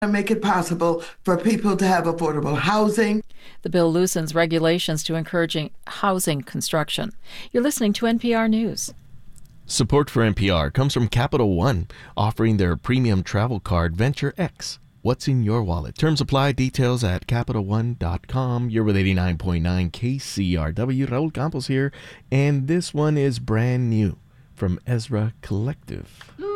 to make it possible for people to have affordable housing. The bill loosens regulations to encouraging housing construction. You're listening to NPR News. Support for NPR comes from Capital One, offering their premium travel card Venture X. What's in your wallet? Terms apply. Details at CapitalOne.com. You're with 89.9 KCRW. Raul Campos here, and this one is brand new from Ezra Collective.